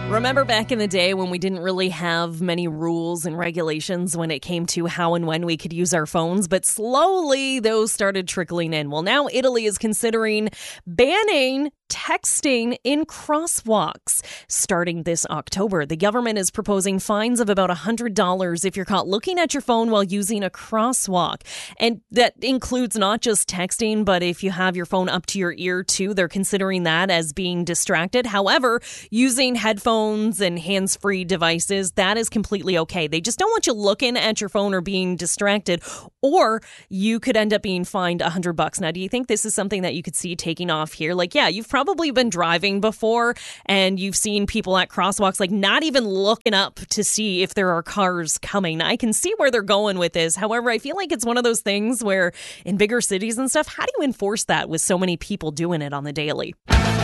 Remember back in the day when we didn't really have many rules and regulations when it came to how and when we could use our phones, but slowly those started trickling in. Well, now Italy is considering banning texting in crosswalks starting this October. The government is proposing fines of about $100 if you're caught looking at your phone while using a crosswalk. And that includes not just texting, but if you have your phone up to your ear too, they're considering that as being distracted. However, using headphones and hands-free devices, that is completely okay. They just don't want you looking at your phone or being distracted, or you could end up being fined $100. Now, do you think this is something that you could see taking off here? Like, yeah, you've probably been driving before and you've seen people at crosswalks like not even looking up to see if there are cars coming. I can see where they're going with this. However, I feel like it's one of those things where in bigger cities and stuff, how do you enforce that with so many people doing it on the daily?